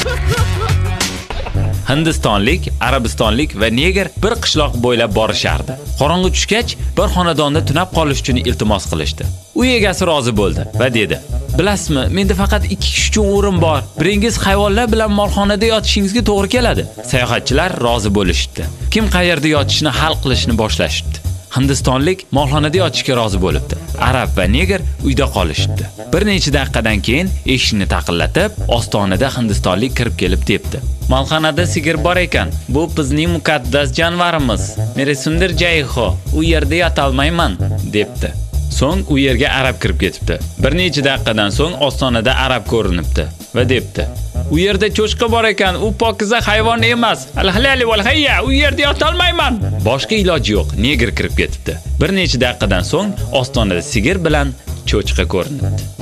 Hindistonlik, arabistonlik va neger bir qishloq bo'ylab borishardi. Qorong'i tushgach, bir xonadonda tunab qolish uchun iltimos qilishdi. Uy egasi rozi bo'ldi va dedi: "Bilasizmi, menda faqat 2 kishi uchun o'rin bor. Biringiz hayvonlar bilan molxonada yotishingizga to'g'ri keladi." Sayohatchilar rozi bo'lishdi. Kim qayerda yotishni hal qilishni boshlashdi. Hindistonlik molxonada yotishga rozi bo'libdi. Arab va neger uyda qolishdi. Bir necha daqiqadan keyin eshikni taqillatib, ostonada hindistonlik kirib kelib debdi: "Molxonada sigir bor ekan. Bu bizning muqaddas jonivorimiz. Meri sundir jayho. U yerda yota olmayman", debdi. So'ng u yerga arab kirib ketibdi. Bir necha daqiqadan so'ng ostonada arab ko'rinibdi va debdi: "U yerda cho'chqa bor ekan, u pokiza hayvon emas. Al-halali val hayya, u yerda yota olmayman." Boshqa iloji yo'q, neger kirib ketibdi. Bir necha daqiqadan so'ng ostonada sigir bilan cho'chqa ko'rinibdi.